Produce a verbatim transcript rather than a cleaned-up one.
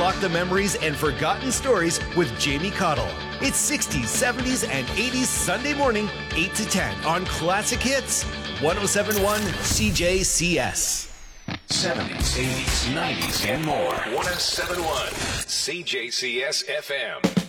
unlock the memories and forgotten stories with Jamie Cottle. It's sixties, seventies, and eighties Sunday morning, eight to ten on Classic Hits, one oh seven point one C J C S. seventies, eighties, nineties, and more. one oh seven point one C J C S F M.